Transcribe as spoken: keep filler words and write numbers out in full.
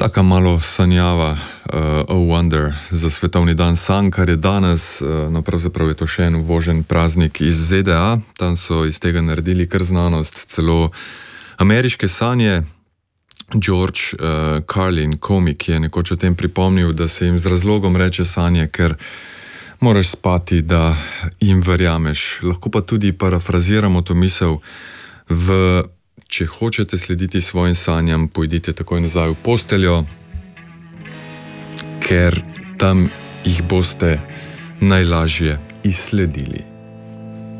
Taka malo sanjava uh, Oh Wonder za svetovni dan sanj, kar je danes, uh, no pravzaprav je to še en uvožen praznik iz Z D A. Tam so iz tega naredili kar znanost, celo ameriške sanje. George uh, Carlin, komik, je nekoč o tem pripomnil, da se jim z razlogom reče sanje, ker moraš spati, da jim verjameš. Lahko pa tudi parafraziramo to misel v: če hočete slediti svojim sanjam, pojdite takoj nazaj v posteljo, ker tam jih boste najlažje izsledili.